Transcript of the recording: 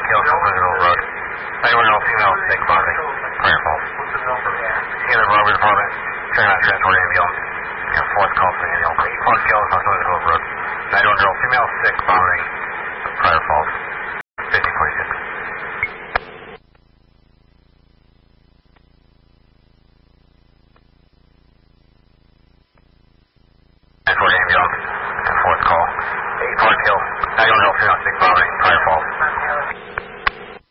kills, Louisville Road. 91-year-old female, sick, vomiting. Prayer false. Either Robert Department, trying not to transport ambulance. Fourth call for ambulance. 8 kills, Louisville Road. 91-year-old female, sick, vomiting.